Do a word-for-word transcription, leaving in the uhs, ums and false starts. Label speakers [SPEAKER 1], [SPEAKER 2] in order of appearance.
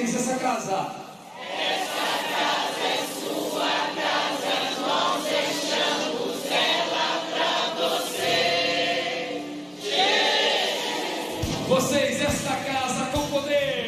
[SPEAKER 1] diz essa casa.
[SPEAKER 2] Essa casa é sua casa, nós deixamos ela pra você.
[SPEAKER 1] Vocês, esta casa com poder.